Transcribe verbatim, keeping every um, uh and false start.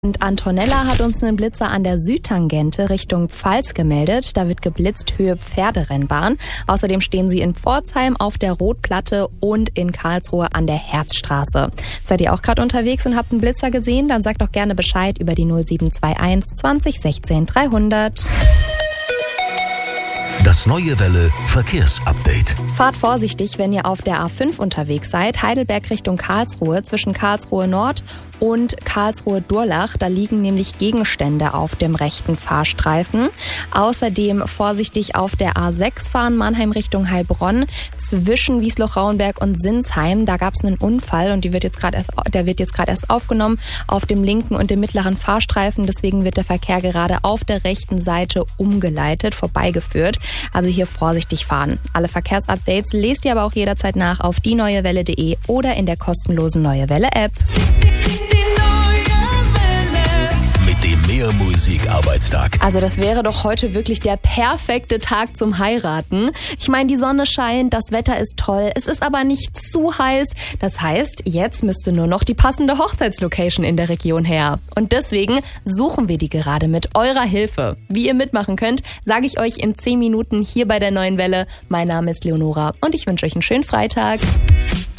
Und Antonella hat uns einen Blitzer an der Südtangente Richtung Pfalz gemeldet. Da wird geblitzt Höhe Pferderennbahn. Außerdem stehen sie in Pforzheim auf der Rotplatte und in Karlsruhe an der Herzstraße. Seid ihr auch gerade unterwegs und habt einen Blitzer gesehen? Dann sagt doch gerne Bescheid über die null sieben zwei eins zwanzig sechzehn dreihundert. Das Neue Welle Verkehrsupdate. Fahrt vorsichtig, wenn ihr auf der A fünf unterwegs seid. Heidelberg Richtung Karlsruhe, zwischen Karlsruhe Nord und Karlsruhe-Durlach. Da liegen nämlich Gegenstände auf dem rechten Fahrstreifen. Außerdem vorsichtig auf der A sechs fahren, Mannheim Richtung Heilbronn, zwischen Wiesloch-Rauenberg und Sinsheim. Da gab es einen Unfall und die wird jetzt gerade erst, der wird jetzt gerade erst aufgenommen auf dem linken und dem mittleren Fahrstreifen. Deswegen wird der Verkehr gerade auf der rechten Seite umgeleitet, vorbeigeführt. Also hier vorsichtig fahren. Alle Verkehrsupdates lest ihr aber auch jederzeit nach auf die neue welle punkt de oder in der kostenlosen Neue Welle App. Mit dem Mehr-Musik-Arbeitstag. Also das wäre doch heute wirklich der perfekte Tag zum Heiraten. Ich meine, die Sonne scheint, das Wetter ist toll, es ist aber nicht zu heiß. Das heißt, jetzt müsste nur noch die passende Hochzeitslocation in der Region her. Und deswegen suchen wir die gerade mit eurer Hilfe. Wie ihr mitmachen könnt, sage ich euch in zehn Minuten hier bei der Neuen Welle. Mein Name ist Leonora und ich wünsche euch einen schönen Freitag.